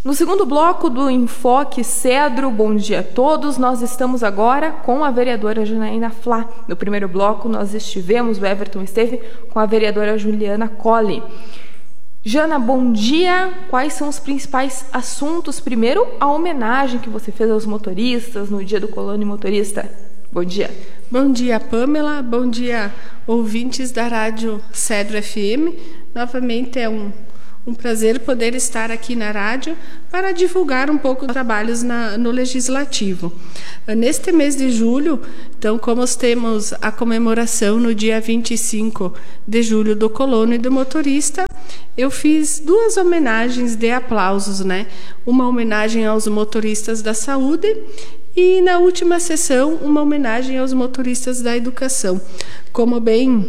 No segundo bloco do Enfoque Cedro, bom dia a todos. Nós estamos agora com a vereadora Janaína Flá. No primeiro bloco nós estivemos, o Everton esteve com a vereadora Juliana Colli. Jana, bom dia. Quais são os principais assuntos? Primeiro, a homenagem que você fez aos motoristas no Dia do Colono e Motorista. Bom dia. Bom dia, Pamela. Bom dia, ouvintes da Rádio Cedro FM. Novamente é um prazer poder estar aqui na rádio para divulgar um pouco os trabalhos no Legislativo. Neste mês de julho, então, como temos a comemoração no dia 25 de julho do Colono e do Motorista, eu fiz 2 homenagens de aplausos, né? Uma homenagem aos motoristas da saúde e, na última sessão, uma homenagem aos motoristas da educação. Como bem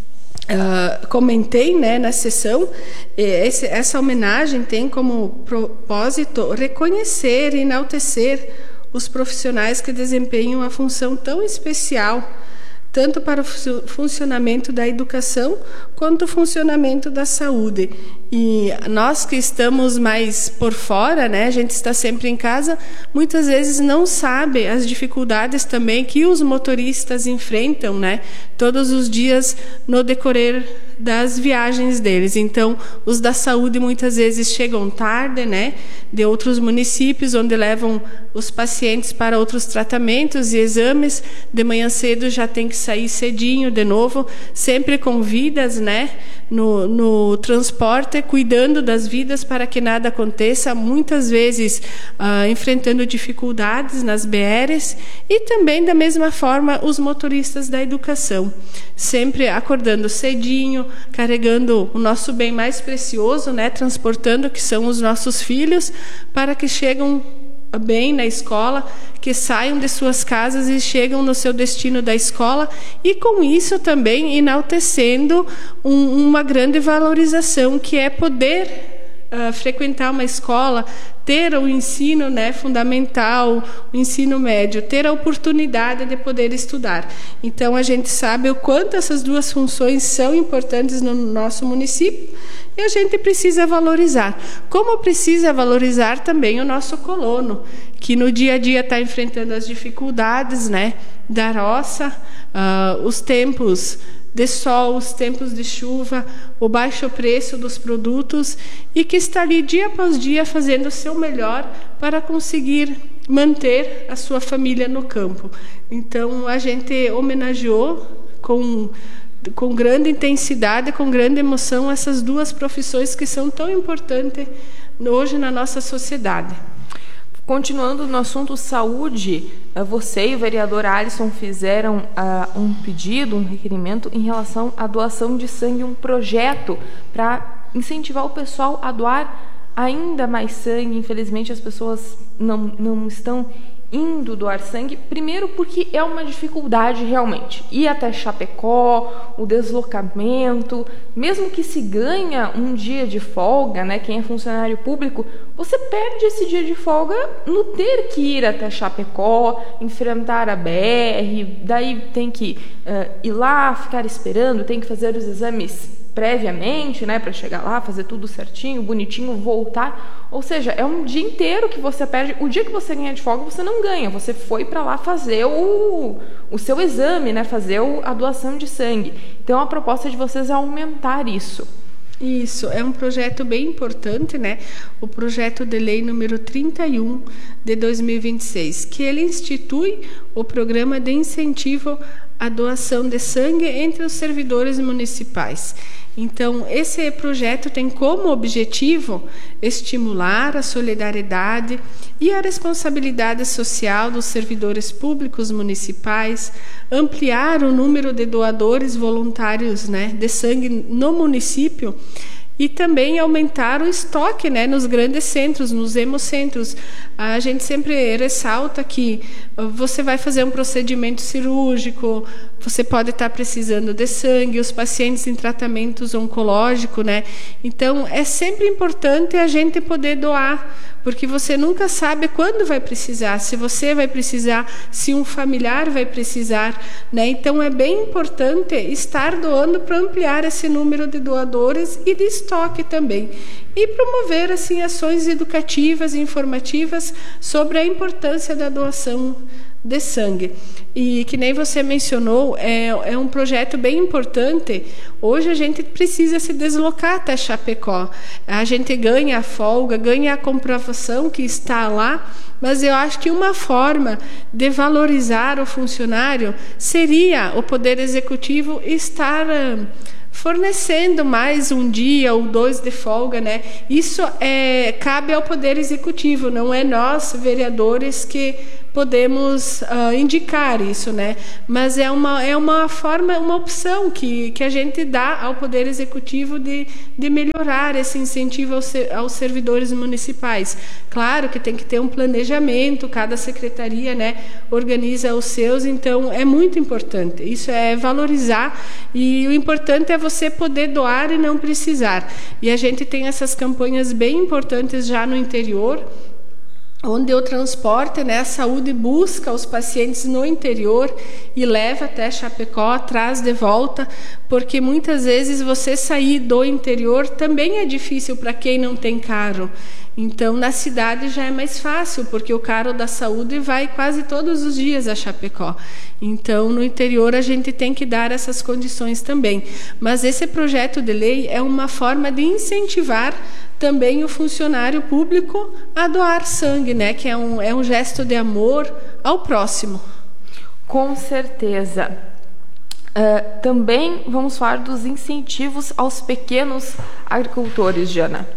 comentei, né, na sessão, essa homenagem tem como propósito reconhecer e enaltecer os profissionais que desempenham a função tão especial, tanto para o funcionamento da educação quanto o funcionamento da saúde. E nós que estamos mais por fora, né, a gente está sempre em casa, muitas vezes não sabe as dificuldades também que os motoristas enfrentam, né, todos os dias no decorrer das viagens deles. Então, os da saúde muitas vezes chegam tarde, né, de outros municípios, onde levam os pacientes para outros tratamentos e exames. De manhã cedo já tem que sair cedinho de novo, sempre com vidas, né, no transporte, cuidando das vidas para que nada aconteça, muitas vezes enfrentando dificuldades nas BRs, e também, da mesma forma, os motoristas da educação, sempre acordando cedinho, carregando o nosso bem mais precioso, né, transportando, que são os nossos filhos, para que cheguem bem na escola, que saiam de suas casas e chegam no seu destino da escola, e com isso também enaltecendo uma grande valorização, que é poder frequentar uma escola, ter o ensino, né, fundamental, o ensino médio, ter a oportunidade de poder estudar. Então, a gente sabe o quanto essas 2 funções são importantes no nosso município, e a gente precisa valorizar. Como precisa valorizar também o nosso colono, que no dia a dia está enfrentando as dificuldades, né, da roça, os tempos de sol, os tempos de chuva, o baixo preço dos produtos, e que está ali dia após dia fazendo o seu melhor para conseguir manter a sua família no campo. Então, a gente homenageou com grande intensidade, com grande emoção, essas 2 profissões que são tão importantes hoje na nossa sociedade. Continuando no assunto saúde, você e o vereador Alisson fizeram um pedido, um requerimento em relação à doação de sangue, um projeto para incentivar o pessoal a doar ainda mais sangue. Infelizmente, as pessoas não estão indo doar sangue, primeiro porque é uma dificuldade realmente, ir até Chapecó, o deslocamento, mesmo que se ganha um dia de folga, né, quem é funcionário público, você perde esse dia de folga no ter que ir até Chapecó, enfrentar a BR, daí tem que ir lá, ficar esperando, tem que fazer os exames previamente, né, para chegar lá, fazer tudo certinho, bonitinho, voltar. Ou seja, é um dia inteiro que você perde. O dia que você ganha de folga, você não ganha. Você foi para lá fazer o seu exame, né, fazer a doação de sangue. Então, a proposta de vocês é aumentar isso. Isso, é um projeto bem importante, né? O projeto de lei número 31 de 2026, que ele institui o programa de incentivo à doação de sangue entre os servidores municipais. Então, esse projeto tem como objetivo estimular a solidariedade e a responsabilidade social dos servidores públicos municipais, ampliar o número de doadores voluntários, né, de sangue no município, e também aumentar o estoque, né, nos grandes centros, nos hemocentros. A gente sempre ressalta que você vai fazer um procedimento cirúrgico, você pode estar precisando de sangue, os pacientes em tratamentos oncológicos, né? Então, é sempre importante a gente poder doar, porque você nunca sabe quando vai precisar, se você vai precisar, se um familiar vai precisar, né? Então é bem importante estar doando para ampliar esse número de doadores e de estoque também. E promover assim ações educativas e informativas sobre a importância da doação de sangue. E que nem você mencionou, é um projeto bem importante. Hoje a gente precisa se deslocar até Chapecó. A gente ganha a folga, ganha a comprovação que está lá, mas eu acho que uma forma de valorizar o funcionário seria o Poder Executivo estar fornecendo mais um dia ou 2 de folga, né? Isso cabe ao Poder Executivo, não é nós, vereadores, que podemos indicar isso, né? Mas é uma forma, uma opção que a gente dá ao Poder Executivo de melhorar esse incentivo aos servidores municipais. Claro que tem que ter um planejamento, cada secretaria, né, organiza os seus, então é muito importante. Isso é valorizar, e o importante é você poder doar e não precisar. E a gente tem essas campanhas bem importantes já no interior, onde o transporte, né, a saúde busca os pacientes no interior e leva até Chapecó, traz de volta, porque muitas vezes você sair do interior também é difícil para quem não tem carro. Então, na cidade já é mais fácil, porque o carro da saúde vai quase todos os dias a Chapecó. Então, no interior, a gente tem que dar essas condições também. Mas esse projeto de lei é uma forma de incentivar também o funcionário público a doar sangue, né? Que é um gesto de amor ao próximo. Com certeza. Também vamos falar dos incentivos aos pequenos agricultores, Jana.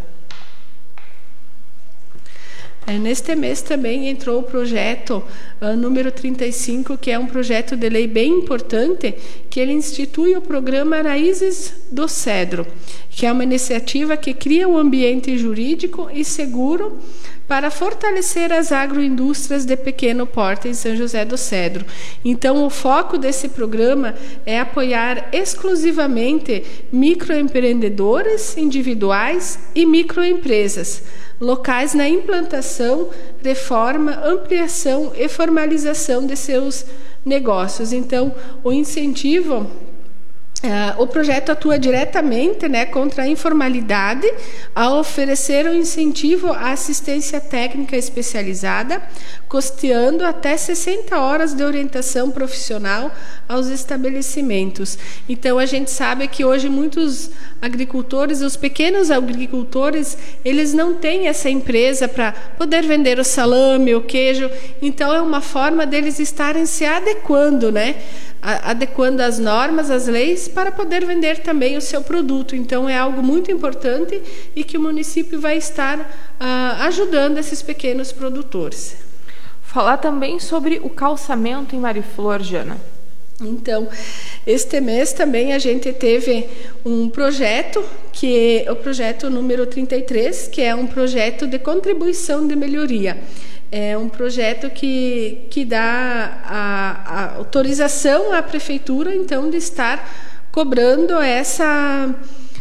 Neste mês também entrou o projeto número 35, que é um projeto de lei bem importante, que ele institui o programa Raízes do Cedro, que é uma iniciativa que cria um ambiente jurídico e seguro para fortalecer as agroindústrias de pequeno porte em São José do Cedro. Então, o foco desse programa é apoiar exclusivamente microempreendedores individuais e microempresas locais na implantação, reforma, ampliação e formalização de seus negócios. Então, o incentivo, o projeto atua diretamente, né, contra a informalidade, ao oferecer um incentivo à assistência técnica especializada, custeando até 60 horas de orientação profissional aos estabelecimentos. Então, a gente sabe que hoje muitos agricultores, os pequenos agricultores, eles não têm essa empresa para poder vender o salame, o queijo. Então, é uma forma deles estarem se adequando, né? Adequando as normas, as leis, para poder vender também o seu produto. Então, é algo muito importante e que o município vai estar ajudando esses pequenos produtores. Falar também sobre o calçamento em Mariflor, Jana. Então, este mês também a gente teve um projeto, que é o projeto número 33, que é um projeto de contribuição de melhoria. É um projeto que dá a autorização à prefeitura, então, de estar cobrando essa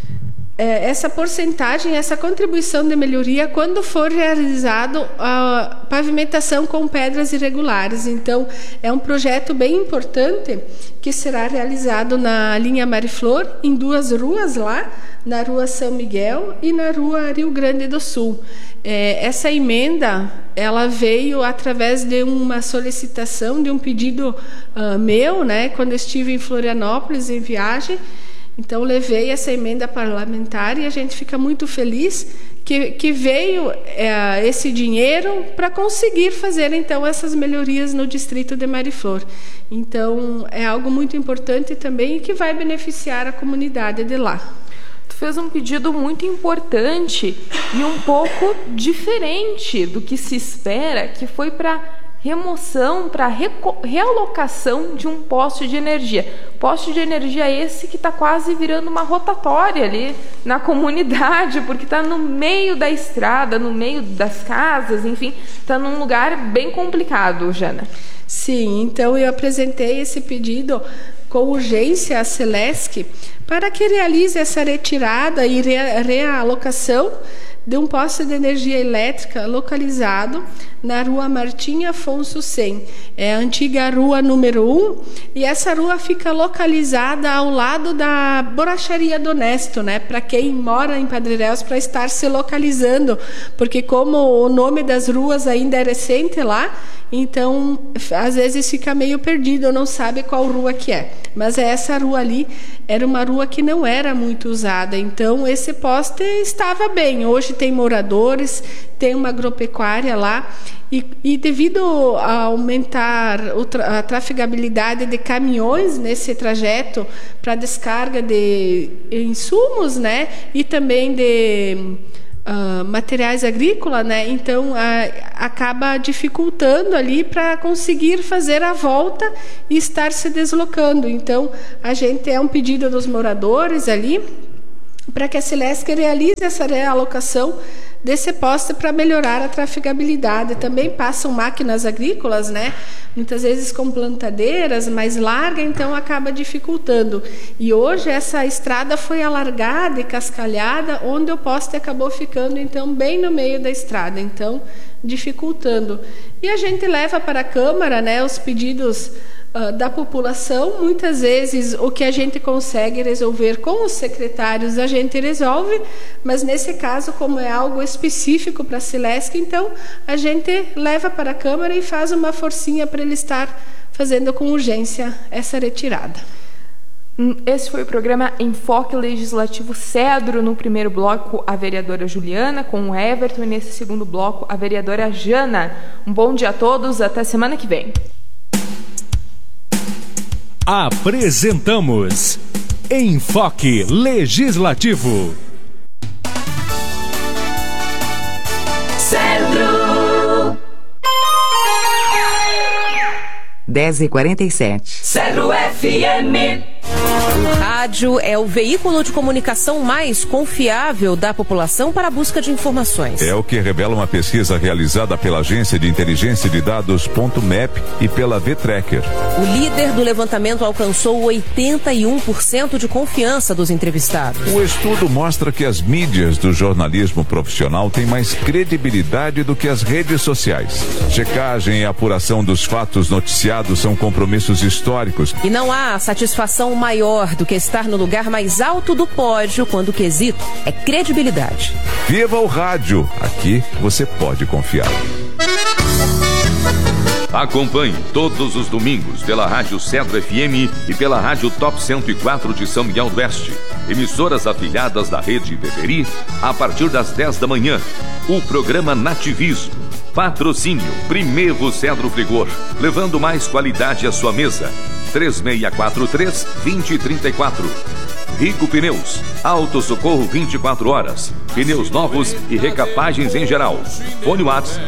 porcentagem, essa contribuição de melhoria quando for realizado a pavimentação com pedras irregulares. Então, é um projeto bem importante que será realizado na linha Mariflor, em 2 ruas lá, na Rua São Miguel e na Rua Rio Grande do Sul. Essa emenda, ela veio através de uma solicitação, de um pedido meu, né, quando eu estive em Florianópolis em viagem. Então, levei essa emenda parlamentar e a gente fica muito feliz que veio esse dinheiro para conseguir fazer, então, essas melhorias no distrito de Mariflor. Então, é algo muito importante também e que vai beneficiar a comunidade de lá. Tu fez um pedido muito importante e um pouco diferente do que se espera, que foi para remoção, para realocação de um poste de energia. Poste de energia esse que está quase virando uma rotatória ali na comunidade, porque está no meio da estrada, no meio das casas, enfim, está num lugar bem complicado, Jana. Sim, então eu apresentei esse pedido com urgência à Celesc para que realize essa retirada e realocação de um poste de energia elétrica localizado na rua Martim Afonso 100. É a antiga rua número 1, e essa rua fica localizada ao lado da Borracharia do Honesto, né? Para quem mora em Padre Réus, para estar se localizando, porque como o nome das ruas ainda é recente lá, então às vezes fica meio perdido, não sabe qual rua que é. Mas essa rua ali era uma rua que não era muito usada, então esse poste estava bem. Hoje tem moradores, tem uma agropecuária lá, e devido a aumentar a trafegabilidade de caminhões nesse trajeto para descarga de insumos, né, e também de materiais agrícolas, né? Então acaba dificultando ali para conseguir fazer a volta e estar se deslocando. Então a gente é um pedido dos moradores ali para que a Celesc realize essa realocação desse poste para melhorar a trafegabilidade. Também passam máquinas agrícolas, né? Muitas vezes com plantadeiras mais largas, então acaba dificultando. E hoje essa estrada foi alargada e cascalhada, onde o poste acabou ficando então bem no meio da estrada, então dificultando. E a gente leva para a Câmara, né, os pedidos da população. Muitas vezes o que a gente consegue resolver com os secretários a gente resolve, mas nesse caso, como é algo específico para a Celesc, então a gente leva para a Câmara e faz uma forcinha para ele estar fazendo com urgência essa retirada. Esse foi o programa Enfoque Legislativo Cedro. No primeiro bloco, a vereadora Juliana com o Everton, e nesse segundo bloco, a vereadora Jana. Um bom dia a todos, até semana que vem. Apresentamos Enfoque Legislativo. Cedro 10h47. Cedro FM. O rádio é o veículo de comunicação mais confiável da população para a busca de informações. É o que revela uma pesquisa realizada pela Agência de Inteligência de Dados .map e pela V-Tracker. O líder do levantamento alcançou 81% de confiança dos entrevistados. O estudo mostra que as mídias do jornalismo profissional têm mais credibilidade do que as redes sociais. Checagem e apuração dos fatos noticiados são compromissos históricos. E não há satisfação maior do que estar no lugar mais alto do pódio quando o quesito é credibilidade. Viva o rádio! Aqui você pode confiar. Acompanhe todos os domingos pela Rádio Cedro FM e pela Rádio Top 104 de São Miguel do Oeste, emissoras afiliadas da Rede Beberi, a partir das 10 da manhã. O programa Nativismo. Patrocínio Primeiro Cedro Frigor, levando mais qualidade à sua mesa. 3643-2034. Rico Pneus, Autossocorro 24 horas, pneus novos e recapagens em geral. Fone WhatsApp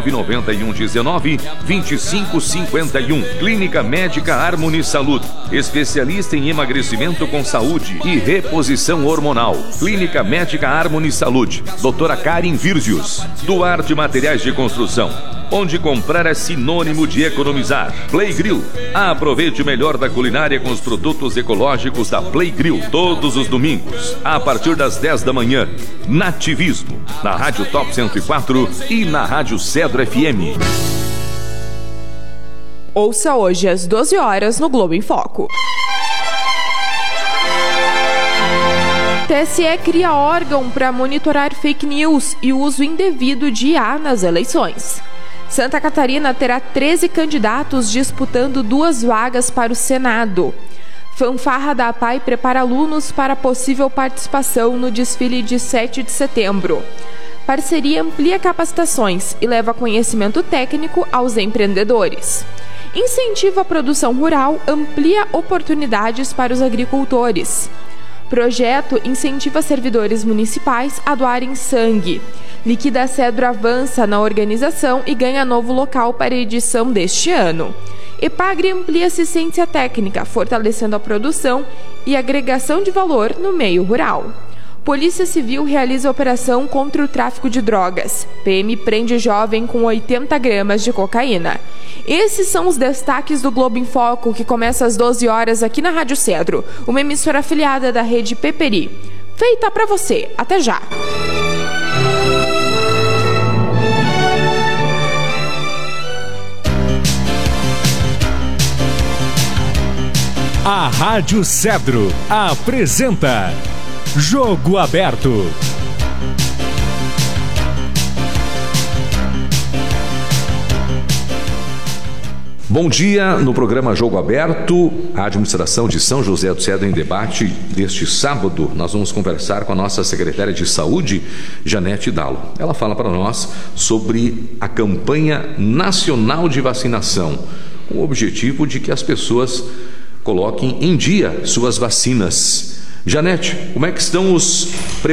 99119-2551. Clínica Médica Harmony Saúde, especialista em emagrecimento com saúde e reposição hormonal. Clínica Médica Harmony Saúde, doutora Karen Virzius. Duarte Materiais de Construção, onde comprar é sinônimo de economizar. Play Grill, aproveite o melhor da culinária com os produtos ecológicos da Play Grill. Todos os domingos, a partir das 10 da manhã. Nativismo, na Rádio Top 104 e na Rádio Cedro FM. Ouça hoje às 12 horas no Globo em Foco. TSE cria órgão para monitorar fake news e uso indevido de IA nas eleições. Santa Catarina terá 13 candidatos disputando 2 vagas para o Senado. Fanfarra da APAI prepara alunos para possível participação no desfile de 7 de setembro. Parceria amplia capacitações e leva conhecimento técnico aos empreendedores. Incentiva a produção rural, amplia oportunidades para os agricultores. Projeto incentiva servidores municipais a doarem sangue. Liquida Cedro avança na organização e ganha novo local para a edição deste ano. EPAGRE amplia assistência técnica, fortalecendo a produção e agregação de valor no meio rural. Polícia Civil realiza operação contra o tráfico de drogas. PM prende jovem com 80 gramas de cocaína. Esses são os destaques do Globo em Foco, que começa às 12 horas aqui na Rádio Cedro, uma emissora afiliada da Rede Beberi. Feita para você. Até já! Rádio Cedro apresenta Jogo Aberto. Bom dia, no programa Jogo Aberto, a administração de São José do Cedro em debate deste sábado. Nós vamos conversar com a nossa secretária de Saúde, Janete Dalo. Ela fala para nós sobre a campanha nacional de vacinação, com o objetivo de que as pessoas coloquem em dia suas vacinas. Janete, como é que estão os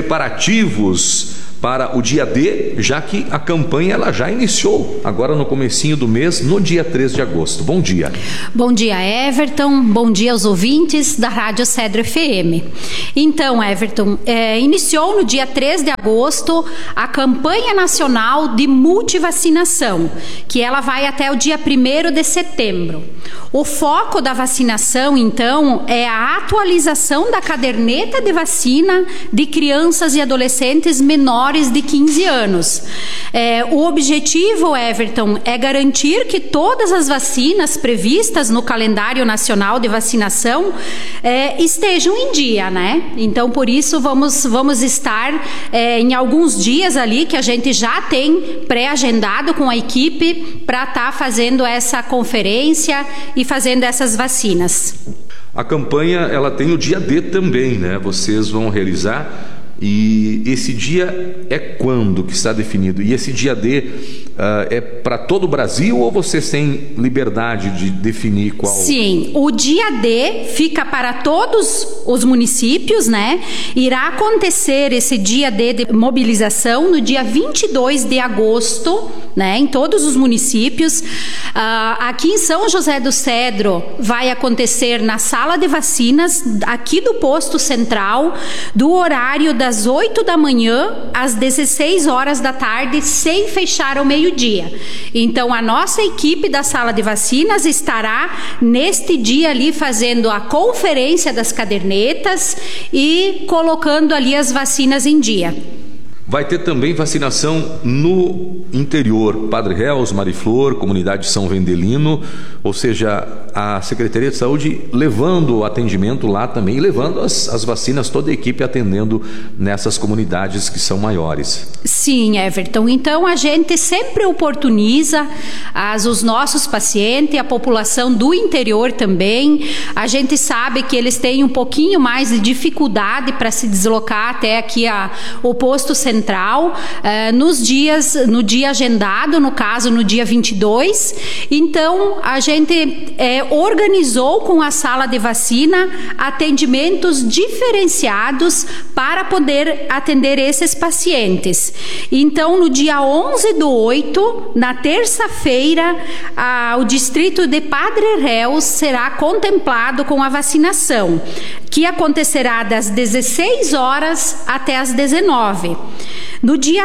preparativos para o dia D, já que a campanha ela já iniciou agora no comecinho do mês, no dia 3 de agosto. Bom dia. Bom dia, Everton. Bom dia aos ouvintes da Rádio Cedro FM. Então, Everton, iniciou no dia 3 de agosto a campanha nacional de multivacinação, que ela vai até o dia 1º de setembro. O foco da vacinação, então, é a atualização da caderneta de vacina de crianças e adolescentes menores de 15 anos. O objetivo, Everton, é garantir que todas as vacinas previstas no calendário nacional de vacinação estejam em dia, né? Então, por isso, vamos estar em alguns dias ali que a gente já tem pré-agendado com a equipe para estar fazendo essa conferência e fazendo essas vacinas. A campanha, ela tem o dia D também, né? Vocês vão realizar. E esse dia é quando que está definido? E esse dia D é para todo o Brasil ou vocês têm liberdade de definir qual? Sim, o dia D fica para todos os municípios, né? Irá acontecer esse dia D de mobilização no dia 22 de agosto, né? Em todos os municípios. Aqui em São José do Cedro vai acontecer na sala de vacinas, aqui do posto central, do horário das 8 da manhã às 16 horas da tarde, sem fechar ao meio-dia. Então, a nossa equipe da sala de vacinas estará neste dia ali fazendo a conferência das cadernetas e colocando ali as vacinas em dia. Vai ter também vacinação no interior, Padre Réus, Mariflor, Comunidade São Vendelino, ou seja, a Secretaria de Saúde levando o atendimento lá também, e levando as vacinas, toda a equipe atendendo nessas comunidades que são maiores. Sim, Everton. Então, a gente sempre oportuniza os nossos pacientes, a população do interior também. A gente sabe que eles têm um pouquinho mais de dificuldade para se deslocar até aqui o posto central, no dia agendado, no caso no dia 22. Então a gente organizou com a sala de vacina atendimentos diferenciados para poder atender esses pacientes. Então no dia 11/8, na terça-feira, o distrito de Padre Réus será contemplado com a vacinação, que acontecerá das 16 horas até as 19. No dia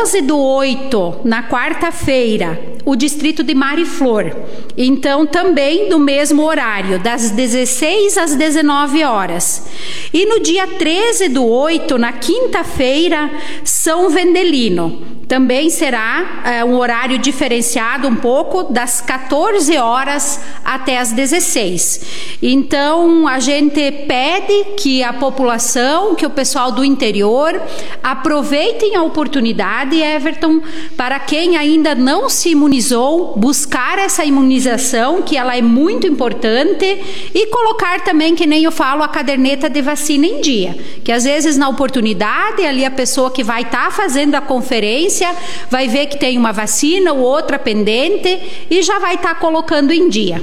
12/8, na quarta-feira, o distrito de Mariflor. Então, também no mesmo horário, das 16 às 19 horas. E no dia 13/8, na quinta-feira, São Vendelino. Também será um horário diferenciado um pouco, das 14 horas até as 16. Então, a gente pede que a população, que o pessoal do interior aproveitem a oportunidade, Everton, para quem ainda não se imunizou, buscar essa imunização, que ela é muito importante, e colocar também, que nem eu falo, a caderneta de vacina em dia. Que às vezes na oportunidade, ali a pessoa que vai estar fazendo a conferência vai ver que tem uma vacina ou outra pendente e já vai estar colocando em dia.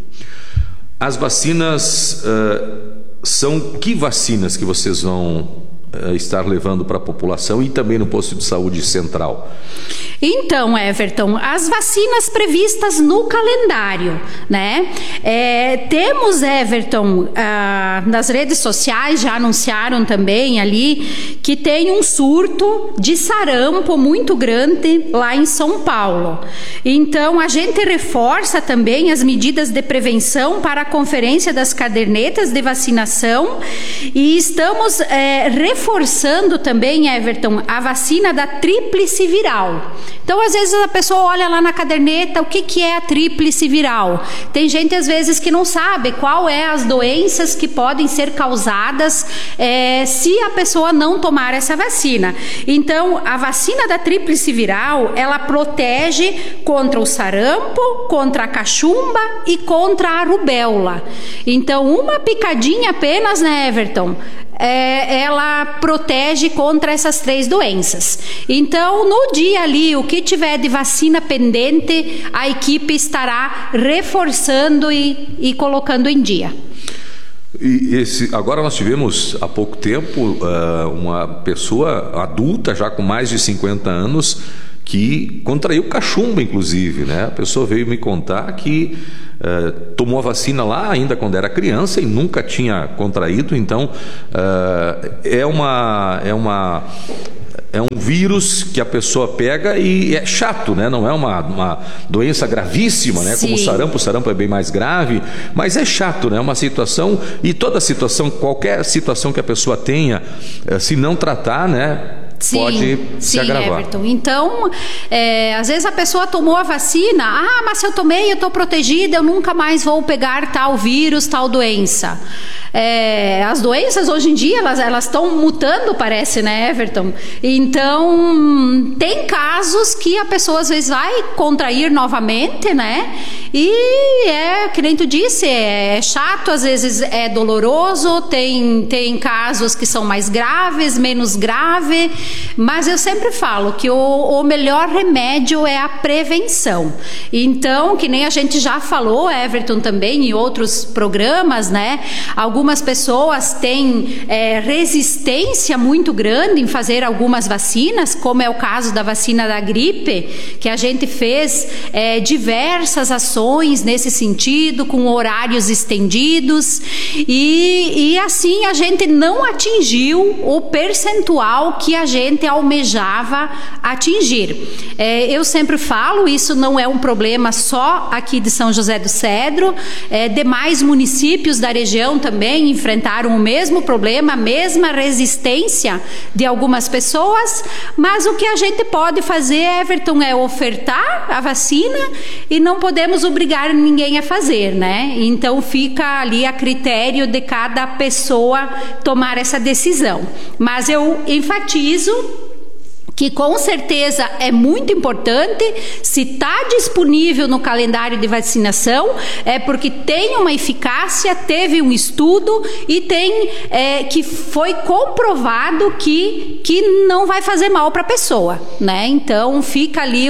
As vacinas são que vacinas que vocês vão estar levando para a população e também no posto de saúde central? Então, Everton, as vacinas previstas no calendário, né? Temos, Everton, nas redes sociais já anunciaram também ali que tem um surto de sarampo muito grande lá em São Paulo. Então, a gente reforça também as medidas de prevenção para a conferência das cadernetas de vacinação e estamos reforçando reforçando também, Everton, a vacina da tríplice viral. Então, às vezes a pessoa olha lá na caderneta, o que é a tríplice viral? Tem gente, às vezes, que não sabe qual é as doenças que podem ser causadas se a pessoa não tomar essa vacina. Então, a vacina da tríplice viral, ela protege contra o sarampo, contra a cachumba e contra a rubéola. Então, uma picadinha apenas, né, Everton? Ela protege contra essas 3 doenças. Então, no dia ali, o que tiver de vacina pendente, a equipe estará reforçando e colocando em dia. Agora nós tivemos há pouco tempo uma pessoa adulta, já com mais de 50 anos, que contraiu cachumba, inclusive, né? A pessoa veio me contar que tomou a vacina lá ainda quando era criança e nunca tinha contraído. Então é um vírus que a pessoa pega e é chato, né? Não é uma doença gravíssima, né? Como o sarampo é bem mais grave, mas é chato, né? Uma situação, e toda situação, qualquer situação que a pessoa tenha, se não tratar, né? Pode se agravar. Everton. Então, às vezes a pessoa tomou a vacina, mas se eu tomei, eu estou protegida, eu nunca mais vou pegar tal vírus, tal doença. As doenças hoje em dia elas estão mutando, parece, né, Everton? Então tem casos que a pessoa às vezes vai contrair novamente, né? E que nem tu disse, é chato, às vezes é doloroso, tem casos que são mais graves, menos grave, mas eu sempre falo que o melhor remédio é a prevenção. Então, que nem a gente já falou, Everton, também em outros programas, né? Algumas pessoas têm resistência muito grande em fazer algumas vacinas, como é o caso da vacina da gripe, que a gente fez diversas ações nesse sentido, com horários estendidos, e assim a gente não atingiu o percentual que a gente almejava atingir. Eu sempre falo, isso não é um problema só aqui de São José do Cedro, demais municípios da região também enfrentaram o mesmo problema, a mesma resistência de algumas pessoas, mas o que a gente pode fazer, Everton, é ofertar a vacina e não podemos obrigar ninguém a fazer, né? Então fica ali a critério de cada pessoa tomar essa decisão. Mas eu enfatizo que com certeza é muito importante, se está disponível no calendário de vacinação, é porque tem uma eficácia, teve um estudo e tem que foi comprovado que não vai fazer mal para a pessoa, né? Então fica ali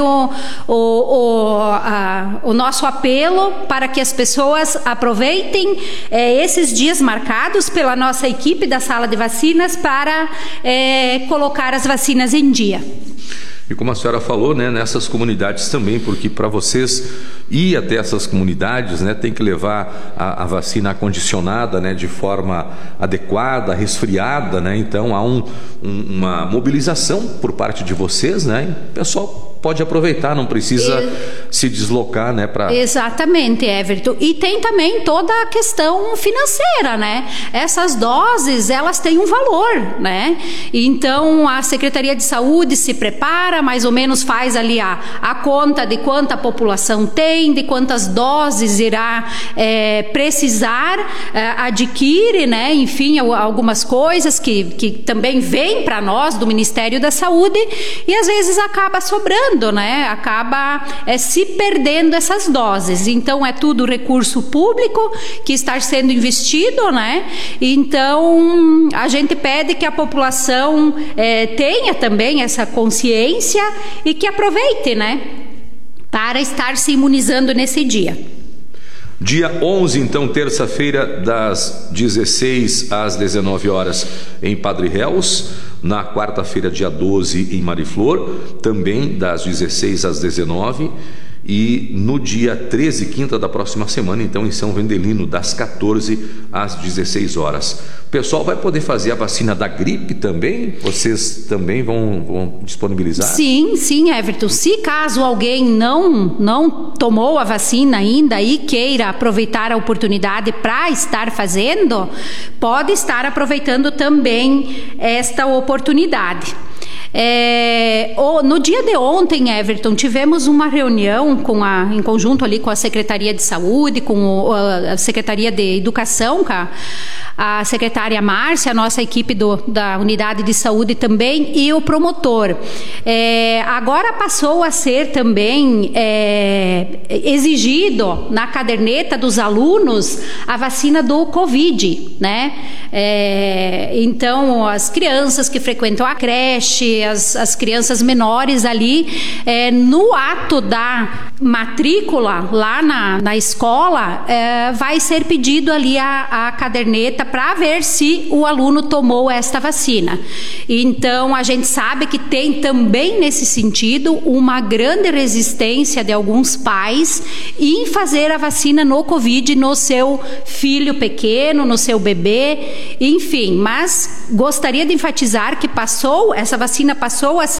o nosso apelo para que as pessoas aproveitem esses dias marcados pela nossa equipe da sala de vacinas para colocar as vacinas em dia. E como a senhora falou, né, nessas comunidades também, porque para vocês ir até essas comunidades, né, tem que levar a vacina acondicionada, né, de forma adequada, resfriada, né? Então há uma mobilização por parte de vocês, né? O pessoal pode aproveitar, não precisa se deslocar, né? Exatamente, Everton. E tem também toda a questão financeira, né? Essas doses, elas têm um valor, né? Então, a Secretaria de Saúde se prepara, mais ou menos faz ali a conta de quanta população tem, de quantas doses irá precisar, adquire, né? Enfim, algumas coisas que também vêm para nós do Ministério da Saúde e às vezes acaba sobrando, né? Acaba se perdendo essas doses. Então é tudo recurso público que está sendo investido, né? Então a gente pede que a população tenha também essa consciência e que aproveite, né? Para estar se imunizando nesse dia. Dia 11, então, terça-feira, das 16 às 19 horas em Padre Réus. Na quarta-feira, dia 12, em Mariflor, também das 16 às 19. e no dia 13, quinta da próxima semana, então em São Vendelino, das 14 às 16 horas. O pessoal vai poder fazer a vacina da gripe também? Vocês também vão disponibilizar? Sim, Everton. Se caso alguém não tomou a vacina ainda e queira aproveitar a oportunidade para estar fazendo, pode estar aproveitando também esta oportunidade. No dia de ontem, Everton, tivemos uma reunião em conjunto ali com a Secretaria de Saúde, com a Secretaria de Educação, com a secretária Márcia, a nossa equipe da Unidade de Saúde também, e o promotor. Agora passou a ser também exigido na caderneta dos alunos a vacina do Covid, né? Então, as crianças que frequentam a creche, as crianças menores ali, no ato da matrícula lá na escola, vai ser pedido ali a caderneta para ver se o aluno tomou esta vacina. Então, a gente sabe que tem também nesse sentido uma grande resistência de alguns pais em fazer a vacina no Covid no seu filho pequeno, no seu bebê, enfim, mas gostaria de enfatizar que essa vacina passou a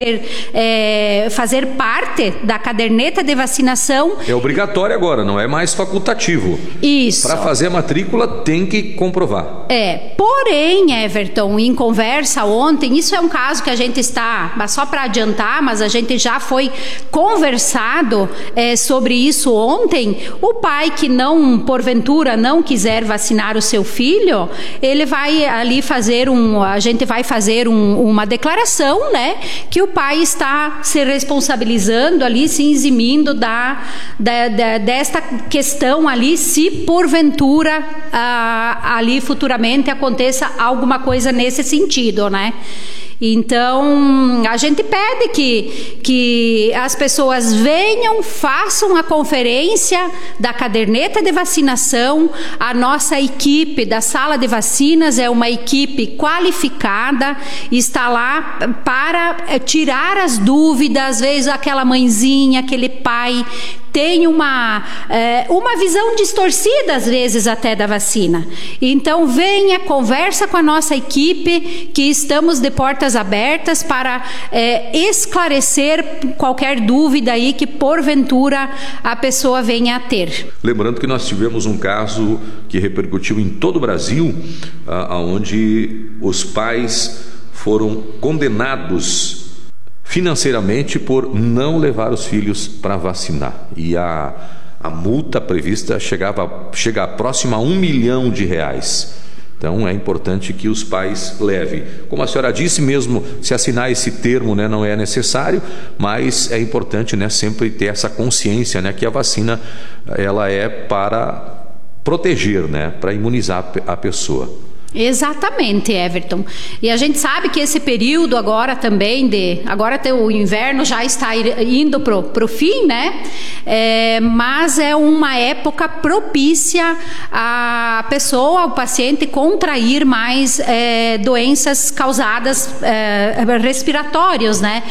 fazer parte da caderneta de vacinação. É obrigatório agora, não é mais facultativo. Isso. Para fazer a matrícula tem que comprovar. Porém, Everton, em conversa ontem, isso é um caso que a gente está, só para adiantar, mas a gente já foi conversado sobre isso ontem. O pai que porventura não quiser vacinar o seu filho, ele vai ali a gente vai fazer uma declaração, né, que o pai está se responsabilizando ali, se eximindo desta questão ali, se porventura ali futuramente aconteça alguma coisa nesse sentido, né? Então, a gente pede que as pessoas venham, façam a conferência da caderneta de vacinação. A nossa equipe da sala de vacinas é uma equipe qualificada, está lá para tirar as dúvidas. Às vezes aquela mãezinha, aquele pai tem uma visão distorcida, às vezes, até da vacina. Então, venha, conversa com a nossa equipe, que estamos de portas abertas para esclarecer qualquer dúvida aí que, porventura, a pessoa venha a ter. Lembrando que nós tivemos um caso que repercutiu em todo o Brasil, onde os pais foram condenados financeiramente por não levar os filhos para vacinar. E a multa prevista chega próxima a R$1 milhão. Então é importante que os pais levem. Como a senhora disse, mesmo se assinar esse termo, né, não é necessário, mas é importante, né, sempre ter essa consciência, né, que a vacina ela é para proteger, né, para imunizar a pessoa. Exatamente, Everton. E a gente sabe que esse período agora também agora o inverno já está indo pro fim, né? Mas é uma época propícia a pessoa, o paciente, contrair mais doenças causadas respiratórias, né?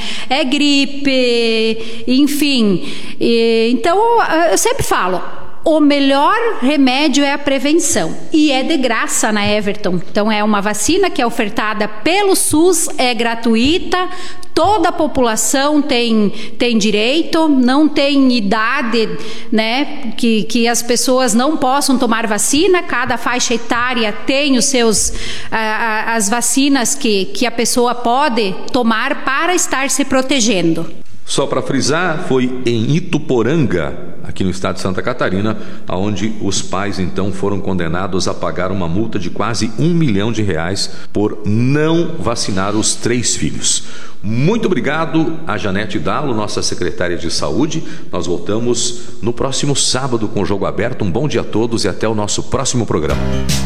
Gripe, enfim. Então, eu sempre falo, o melhor remédio é a prevenção, e é de graça, né, Everton? Então é uma vacina que é ofertada pelo SUS, é gratuita, toda a população tem direito, não tem idade, né, que as pessoas não possam tomar vacina. Cada faixa etária tem as vacinas que a pessoa pode tomar para estar se protegendo. Só para frisar, foi em Ituporanga, aqui no estado de Santa Catarina, onde os pais então foram condenados a pagar uma multa de quase R$1 milhão por não vacinar os 3 filhos. Muito obrigado a Janete Dalo, nossa secretária de saúde. Nós voltamos no próximo sábado com o Jogo Aberto. Um bom dia a todos e até o nosso próximo programa.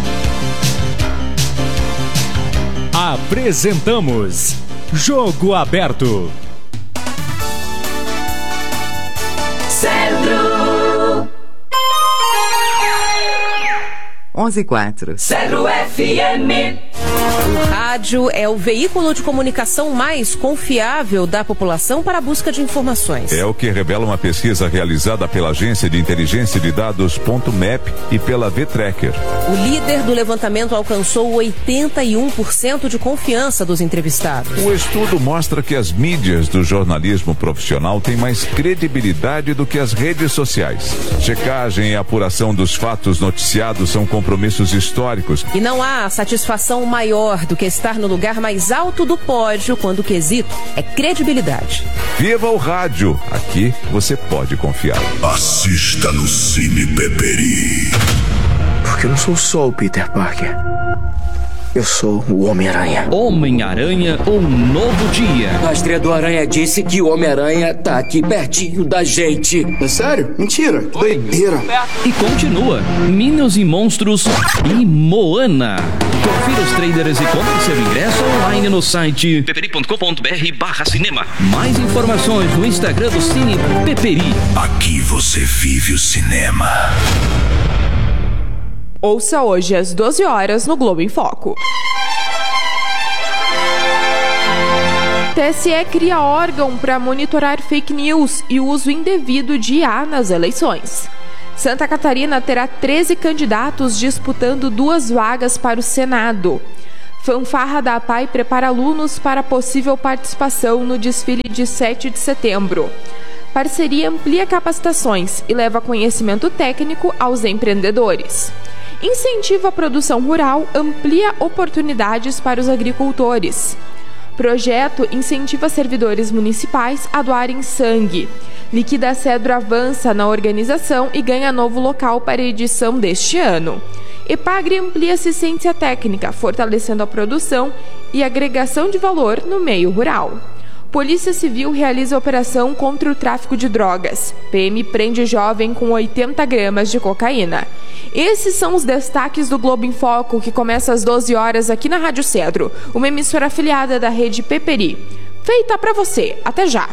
Apresentamos Jogo Aberto. Cedro 11:04. Cedro FM. O rádio é o veículo de comunicação mais confiável da população para a busca de informações. É o que revela uma pesquisa realizada pela Agência de Inteligência de Dados .map e pela V-Tracker. O líder do levantamento alcançou 81% de confiança dos entrevistados. O estudo mostra que as mídias do jornalismo profissional têm mais credibilidade do que as redes sociais. Checagem e apuração dos fatos noticiados são compromissos históricos. E não há satisfação maior do que estar no lugar mais alto do pódio quando o quesito é credibilidade. Viva o rádio! Aqui você pode confiar. Assista no Cine Peperi. Porque eu não sou só o Peter Parker. Eu sou o Homem-Aranha. Homem-Aranha, um novo dia. A estreia do Aranha disse que o Homem-Aranha tá aqui pertinho da gente. É sério? Mentira. Que doideira. E continua. Minions e Monstros e Moana. Confira os trailers e compre seu ingresso online no site peperi.com.br/cinema. Mais informações no Instagram do Cine Peperi. Aqui você vive o cinema. Ouça hoje às 12 horas no Globo em Foco. TSE cria órgão para monitorar fake news e uso indevido de IA nas eleições. Santa Catarina terá 13 candidatos disputando 2 vagas para o Senado. Fanfarra da APAI prepara alunos para possível participação no desfile de 7 de setembro. Parceria amplia capacitações e leva conhecimento técnico aos empreendedores. Incentiva a produção rural, amplia oportunidades para os agricultores. Projeto incentiva servidores municipais a doarem sangue. Liquida Cedro avança na organização e ganha novo local para a edição deste ano. Epagre amplia assistência técnica, fortalecendo a produção e agregação de valor no meio rural. Polícia Civil realiza operação contra o tráfico de drogas. PM prende jovem com 80 gramas de cocaína. Esses são os destaques do Globo em Foco, que começa às 12 horas aqui na Rádio Cedro, uma emissora afiliada da rede Peperi. Feita pra você. Até já!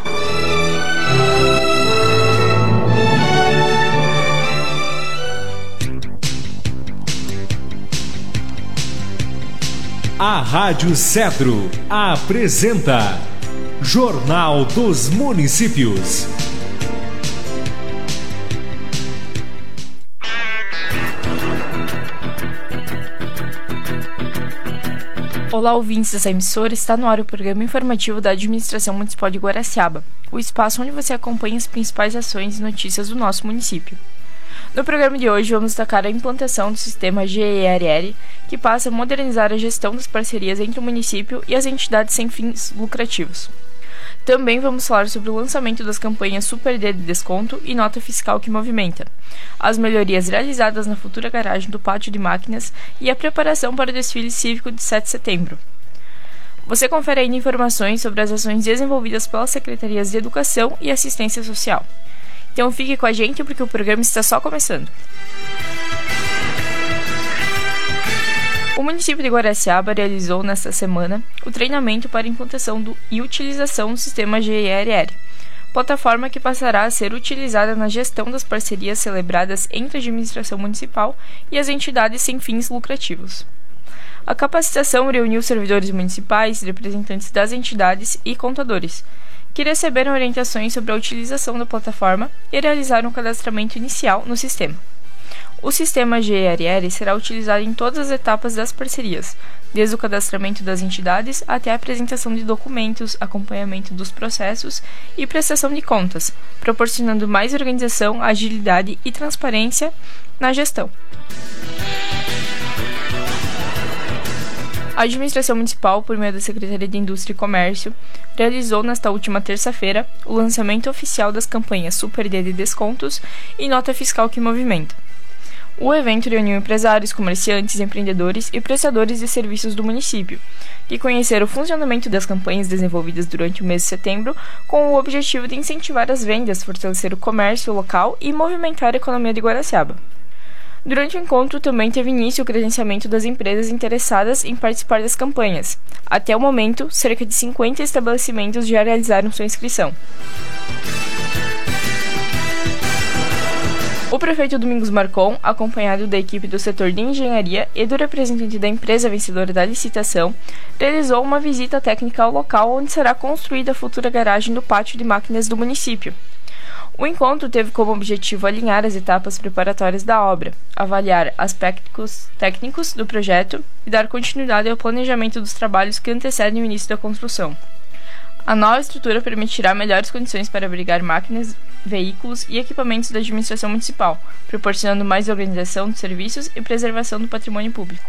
A Rádio Cedro apresenta Jornal dos Municípios. Olá, ouvintes dessa emissora, está no ar o programa informativo da Administração Municipal de Guaraciaba, o espaço onde você acompanha as principais ações e notícias do nosso município. No programa de hoje, vamos destacar a implantação do sistema GERR, que passa a modernizar a gestão das parcerias entre o município e as entidades sem fins lucrativos. Também vamos falar sobre o lançamento das campanhas Super D de desconto e nota fiscal que movimenta, as melhorias realizadas na futura garagem do Pátio de Máquinas e a preparação para o desfile cívico de 7 de setembro. Você confere ainda informações sobre as ações desenvolvidas pelas Secretarias de Educação e Assistência Social. Então fique com a gente porque o programa está só começando. O município de Guaraciaba realizou nesta semana o treinamento para implantação e utilização do sistema GERR, plataforma que passará a ser utilizada na gestão das parcerias celebradas entre a administração municipal e as entidades sem fins lucrativos. A capacitação reuniu servidores municipais, representantes das entidades e contadores, que receberam orientações sobre a utilização da plataforma e realizaram o cadastramento inicial no sistema. O sistema GERR será utilizado em todas as etapas das parcerias, desde o cadastramento das entidades até a apresentação de documentos, acompanhamento dos processos e prestação de contas, proporcionando mais organização, agilidade e transparência na gestão. A Administração Municipal, por meio da Secretaria de Indústria e Comércio, realizou nesta última terça-feira o lançamento oficial das campanhas Super D de descontos e nota fiscal que movimenta. O evento reuniu empresários, comerciantes, empreendedores e prestadores de serviços do município, que conheceram o funcionamento das campanhas desenvolvidas durante o mês de setembro com o objetivo de incentivar as vendas, fortalecer o comércio local e movimentar a economia de Guaraciaba. Durante o encontro também teve início o credenciamento das empresas interessadas em participar das campanhas. Até o momento, cerca de 50 estabelecimentos já realizaram sua inscrição. O prefeito Domingos Marcon, acompanhado da equipe do setor de engenharia e do representante da empresa vencedora da licitação, realizou uma visita técnica ao local onde será construída a futura garagem do pátio de máquinas do município. O encontro teve como objetivo alinhar as etapas preparatórias da obra, avaliar aspectos técnicos do projeto e dar continuidade ao planejamento dos trabalhos que antecedem o início da construção. A nova estrutura permitirá melhores condições para abrigar máquinas, veículos e equipamentos da administração municipal, proporcionando mais organização dos serviços e preservação do patrimônio público.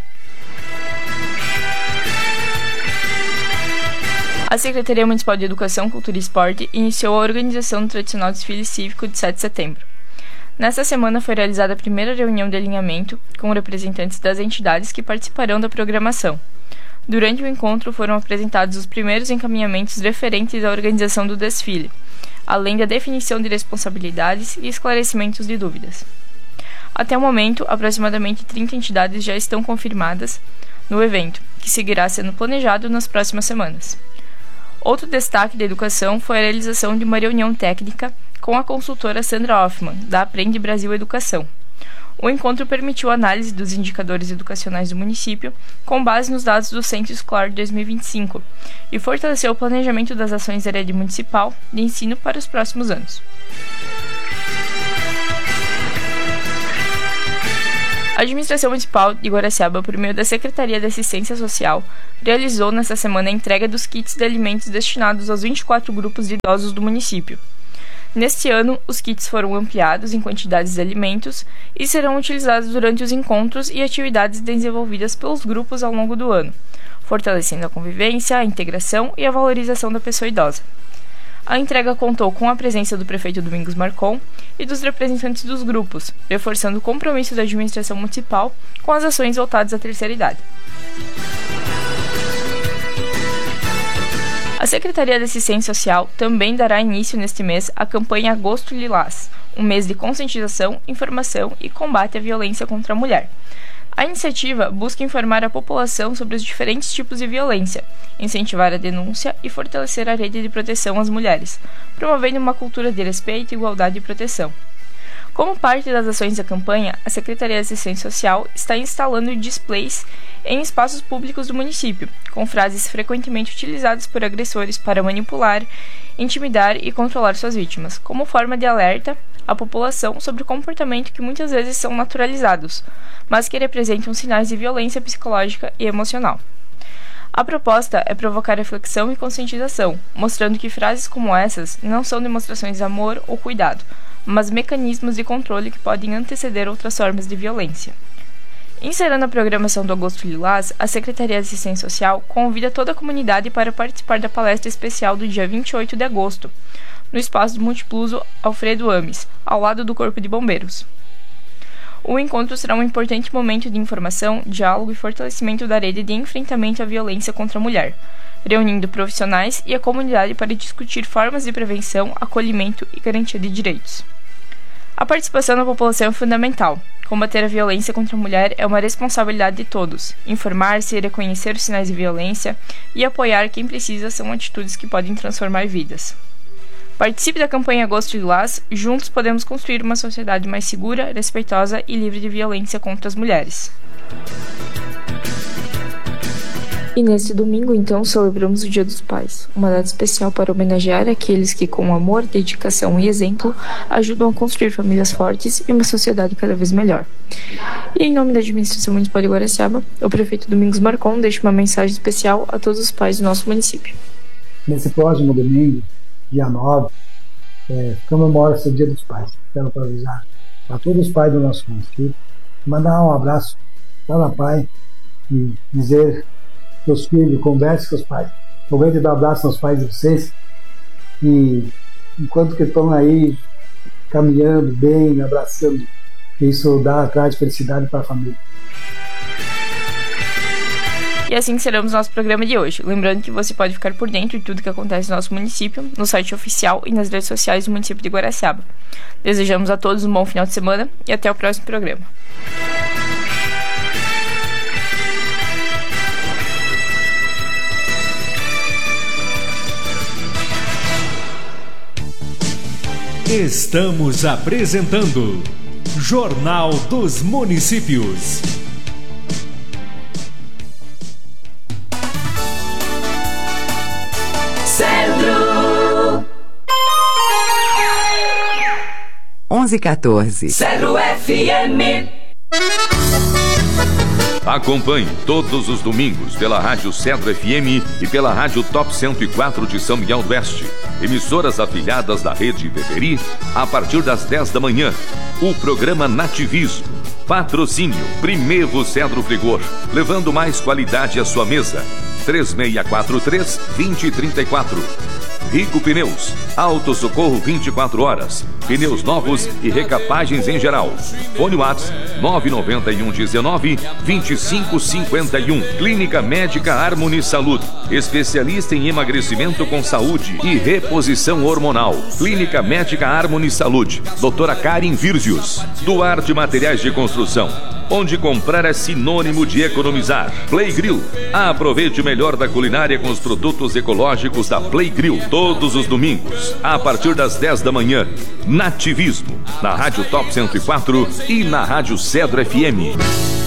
A Secretaria Municipal de Educação, Cultura e Esporte iniciou a organização do tradicional desfile cívico de 7 de setembro. Nesta semana foi realizada a primeira reunião de alinhamento com representantes das entidades que participarão da programação. Durante o encontro foram apresentados os primeiros encaminhamentos referentes à organização do desfile, além da definição de responsabilidades e esclarecimentos de dúvidas. Até o momento, aproximadamente 30 entidades já estão confirmadas no evento, que seguirá sendo planejado nas próximas semanas. Outro destaque da educação foi a realização de uma reunião técnica com a consultora Sandra Hoffman, da Aprende Brasil Educação. O encontro permitiu a análise dos indicadores educacionais do município com base nos dados do Censo Escolar de 2025 e fortaleceu o planejamento das ações da rede municipal de ensino para os próximos anos. A Administração Municipal de Guaraciaba, por meio da Secretaria de Assistência Social, realizou nesta semana a entrega dos kits de alimentos destinados aos 24 grupos de idosos do município. Neste ano, os kits foram ampliados em quantidades de alimentos e serão utilizados durante os encontros e atividades desenvolvidas pelos grupos ao longo do ano, fortalecendo a convivência, a integração e a valorização da pessoa idosa. A entrega contou com a presença do prefeito Domingos Marcon e dos representantes dos grupos, reforçando o compromisso da administração municipal com as ações voltadas à terceira idade. A Secretaria de Assistência Social também dará início neste mês à campanha Agosto Lilás, um mês de conscientização, informação e combate à violência contra a mulher. A iniciativa busca informar a população sobre os diferentes tipos de violência, incentivar a denúncia e fortalecer a rede de proteção às mulheres, promovendo uma cultura de respeito, igualdade e proteção. Como parte das ações da campanha, a Secretaria de Assistência Social está instalando displays em espaços públicos do município, com frases frequentemente utilizadas por agressores para manipular, intimidar e controlar suas vítimas, como forma de alerta à população sobre o comportamento que muitas vezes são naturalizados, mas que representam sinais de violência psicológica e emocional. A proposta é provocar reflexão e conscientização, mostrando que frases como essas não são demonstrações de amor ou cuidado, mas mecanismos de controle que podem anteceder outras formas de violência. Encerrando a programação do Agosto Lilás, a Secretaria de Assistência Social convida toda a comunidade para participar da palestra especial do dia 28 de agosto, no espaço do Multipluso Alfredo Ames, ao lado do Corpo de Bombeiros. O encontro será um importante momento de informação, diálogo e fortalecimento da rede de enfrentamento à violência contra a mulher, reunindo profissionais e a comunidade para discutir formas de prevenção, acolhimento e garantia de direitos. A participação da população é fundamental. Combater a violência contra a mulher é uma responsabilidade de todos. Informar-se, reconhecer os sinais de violência e apoiar quem precisa são atitudes que podem transformar vidas. Participe da campanha Agosto Lilás. Juntos podemos construir uma sociedade mais segura, respeitosa e livre de violência contra as mulheres. E neste domingo, então, celebramos o Dia dos Pais, uma data especial para homenagear aqueles que, com amor, dedicação e exemplo, ajudam a construir famílias fortes e uma sociedade cada vez melhor. E em nome da Administração Municipal de Guaraciaba, o prefeito Domingos Marcon deixa uma mensagem especial a todos os pais do nosso município. Nesse próximo domingo, dia 9, comemora-se o Dia dos Pais. Quero avisar a todos os pais do nosso município, mandar um abraço para o pai e dizer seus filhos, converse com os pais. Aproveite e dá um abraço aos pais de vocês. E enquanto que estão aí caminhando bem, abraçando, isso traz felicidade para a família. E assim encerramos nosso programa de hoje. Lembrando que você pode ficar por dentro de tudo que acontece no nosso município, no site oficial e nas redes sociais do município de Guaraciaba. Desejamos a todos um bom final de semana e até o próximo programa. Estamos apresentando Jornal dos Municípios. Centro 11:14. Centro FM. Acompanhe todos os domingos pela Rádio Cedro FM e pela Rádio Top 104 de São Miguel do Oeste. Emissoras afiliadas da Rede Peperi, a partir das 10 da manhã. O programa Nativismo. Patrocínio Primevo Cedro Frigor, levando mais qualidade à sua mesa. 3643-2034. Rico Pneus, Auto Socorro 24 horas, pneus novos e recapagens em geral. Fone WhatsApp 99119-2551. Clínica Médica Harmony Saúde, especialista em emagrecimento com saúde e reposição hormonal. Clínica Médica Harmony Saúde, doutora Karin Virzius. Duarte Materiais de Construção, onde comprar é sinônimo de economizar. Play Grill, aproveite o melhor da culinária com os produtos ecológicos da Play Grill. Todos os domingos, a partir das 10 da manhã. Nativismo, na Rádio Top 104 e na Rádio Cedro FM.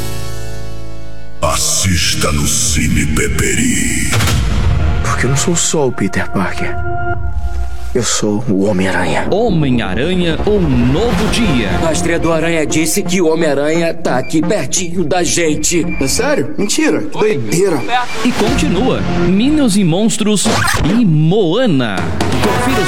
Assista no Cine Peperi. Porque eu não sou só o Peter Parker. Eu sou o Homem-Aranha. Homem-Aranha, um novo dia. O rastreador Aranha disse que o Homem-Aranha tá aqui pertinho da gente. É sério? Mentira, que doideira. E continua, Minions e Monstros e Moana. Confira os